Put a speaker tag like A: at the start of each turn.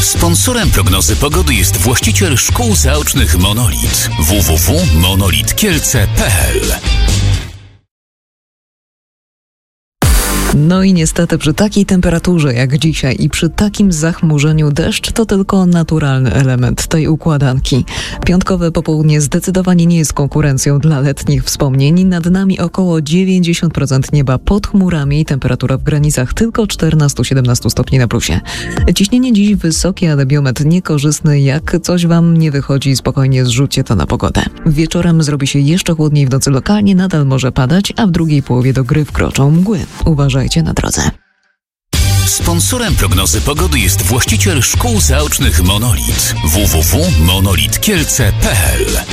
A: Sponsorem prognozy pogody jest właściciel szkół zaocznych Monolit. www.monolitkielce.pl.
B: No i niestety przy takiej temperaturze jak dzisiaj i przy takim zachmurzeniu deszcz to tylko naturalny element tej układanki. Piątkowe popołudnie zdecydowanie nie jest konkurencją dla letnich wspomnień. Nad nami około 90% nieba pod chmurami, temperatura w granicach tylko 14-17 stopni na plusie. Ciśnienie dziś wysokie, ale biometr niekorzystny. Jak coś wam nie wychodzi, spokojnie zrzućcie to na pogodę. Wieczorem zrobi się jeszcze chłodniej, w nocy lokalnie nadal może padać, a w drugiej połowie do gry wkroczą mgły. Uważajcie na drodze.
A: Sponsorem prognozy pogody jest właściciel szkół zaocznych Monolit. www.monolitkielce.pl.